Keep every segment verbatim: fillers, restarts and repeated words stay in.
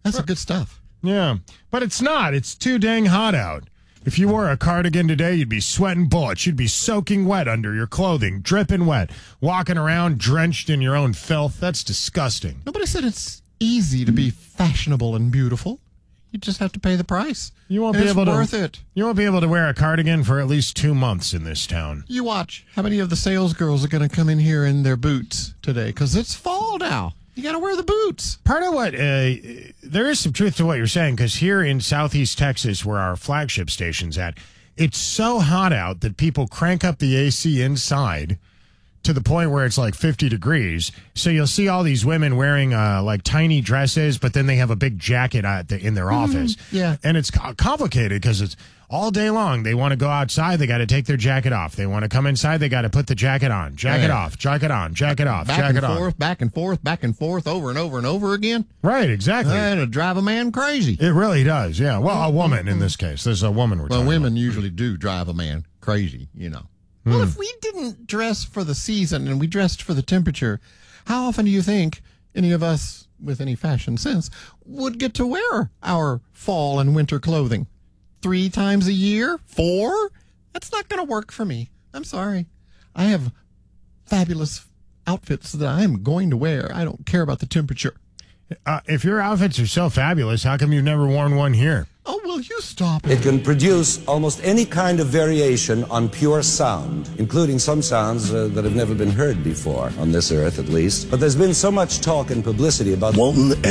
That's good stuff. Yeah, but it's not. It's too dang hot out. If you wore a cardigan today, you'd be sweating bullets. You'd be soaking wet under your clothing, dripping wet, walking around drenched in your own filth. That's disgusting. Nobody said it's easy to be fashionable and beautiful. You just have to pay the price. You won't and be it's able worth to. it. You won't be able to wear a cardigan for at least two months in this town. You watch. How many of the sales girls are going to come in here in their boots today? Because it's fall now. You got to wear the boots. Part of what, uh, there is some truth to what you're saying, because here in Southeast Texas, where our flagship station's at, it's so hot out that people crank up the A C inside to the point where it's like fifty degrees. So you'll see all these women wearing uh, like tiny dresses, but then they have a big jacket at the, in their mm-hmm. office. Yeah. And it's co- complicated because it's all day long. They want to go outside. They got to take their jacket off. They want to come inside. They got to put the jacket on. Jacket yeah. off. Jacket on. Jacket off. Back jacket and on. forth, back and forth, back and forth, over and over and over again. Right, exactly. And it'll drive a man crazy. It really does, yeah. Well, a woman in this case. There's a woman we're Well, talking women about. usually do drive a man crazy, you know. Mm. Well, if we didn't dress for the season and we dressed for the temperature, how often do you think any of us with any fashion sense would get to wear our fall and winter clothing? Three times a year? Four? That's not going to work for me. I'm sorry. I have fabulous outfits that I'm going to wear. I don't care about the temperature. Uh, if your outfits are so fabulous, how come you've never worn one here? Oh, will you stop? It can produce almost any kind of variation on pure sound, including some sounds uh, that have never been heard before, on this earth at least. But there's been so much talk and publicity about Walton and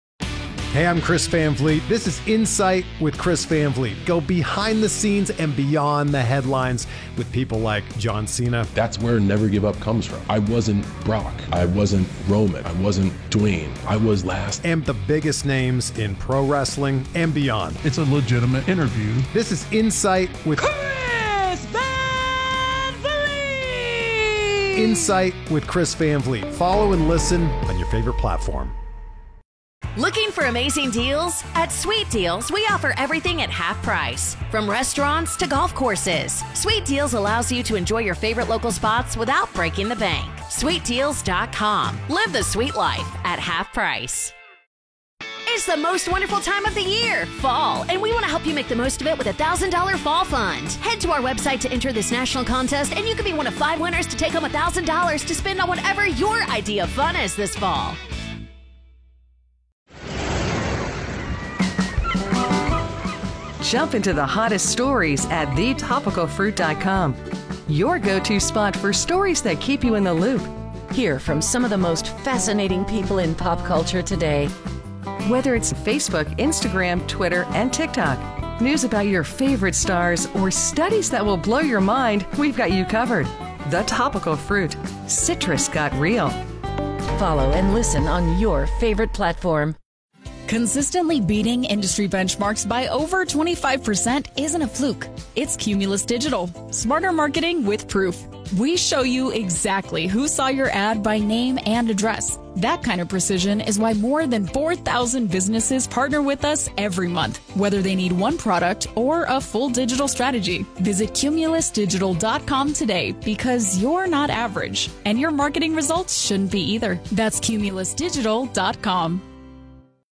Hey, I'm Chris Van Vliet. This is Insight with Chris Van Vliet. Go behind the scenes and beyond the headlines with people like John Cena. That's where Never Give Up comes from. I wasn't Brock. I wasn't Roman. I wasn't Dwayne. I was last. And the biggest names in pro wrestling and beyond. It's a legitimate interview. This is Insight with Chris Van Vliet. Insight with Chris Van Vliet. Follow and listen on your favorite platform. Looking for amazing deals? At Sweet Deals, we offer everything at half price. From restaurants to golf courses, Sweet Deals allows you to enjoy your favorite local spots without breaking the bank. sweet deals dot com. Live the sweet life at half price. It's the most wonderful time of the year, fall, and we want to help you make the most of it with a one thousand dollars Fall Fund. Head to our website to enter this national contest, and you can be one of five winners to take home one thousand dollars to spend on whatever your idea of fun is this fall. Jump into the hottest stories at the topical fruit dot com. Your go-to spot for stories that keep you in the loop. Hear from some of the most fascinating people in pop culture today. Whether it's Facebook, Instagram, Twitter, and TikTok, news about your favorite stars, or studies that will blow your mind, we've got you covered. The Topical Fruit. Citrus got real. Follow and listen on your favorite platform. Consistently beating industry benchmarks by over twenty-five percent isn't a fluke. It's Cumulus Digital. Smarter marketing with proof. We show you exactly who saw your ad by name and address. That kind of precision is why more than four thousand businesses partner with us every month, whether they need one product or a full digital strategy. Visit cumulus digital dot com today, because you're not average, and your marketing results shouldn't be either. That's cumulus digital dot com.